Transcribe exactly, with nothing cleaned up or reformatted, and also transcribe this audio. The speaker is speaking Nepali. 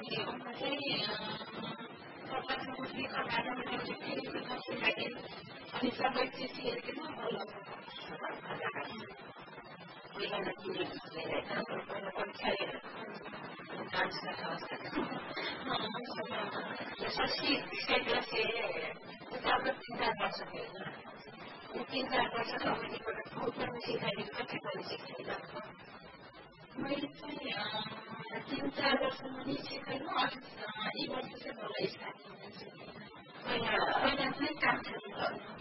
उनमा चाहिँ प्रधानमन्त्रीको बारेमा चाहिँ लागि अनि सबै चिज हेरिकन पहिला शशि क्षेत्र से तीन चार वर्ष तीन चार वर्ष कमिटीबाट बहुत सिकाइ कति पनि सिकाइला मैले चाहिँ तीन चार वर्षमा नि सिकाइनु यी वर्ष चाहिँ मलाई स्टार्टिङ पहिला पहिला चाहिँ काम थाल्नु